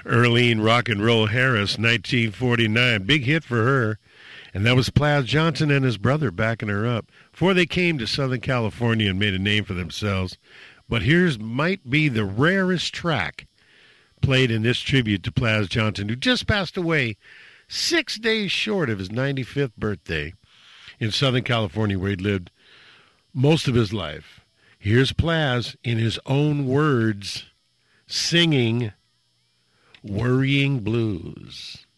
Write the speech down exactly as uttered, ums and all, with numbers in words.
Earlene Rock and Roll Harris, nineteen forty-nine. Big hit for her. And that was Plas Johnson and his brother backing her up before they came to Southern California and made a name for themselves. But here's might be the rarest track played in this tribute to Plas Johnson, who just passed away six days short of his ninety-fifth birthday in Southern California, where he lived most of his life. Here's Plas in his own words singing Worrying Blues.